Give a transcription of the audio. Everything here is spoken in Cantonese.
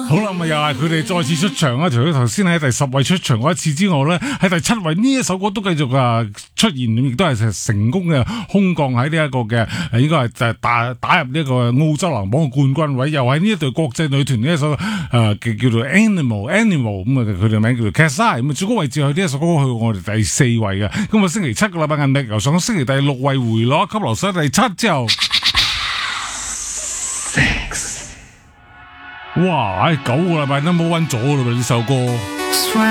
好啦，咁又係佢哋再次出場啦。除咗頭先喺第10位出場嗰一次之外咧，喺第7位呢一首歌都繼續出現，亦都係成功嘅空降喺呢一個嘅，應該係打入呢一個澳洲籃榜嘅冠軍位，又喺呢一隊國際女團呢一首叫做 Animal 咁啊，佢哋名叫做 Kasai 咁啊，最高位置去呢一首歌去我哋第4位嘅。今日星期7個禮拜銀力由上星期第6位回落，級落上第7之後。哇！9個禮拜都冇溫咗啦，呢首歌。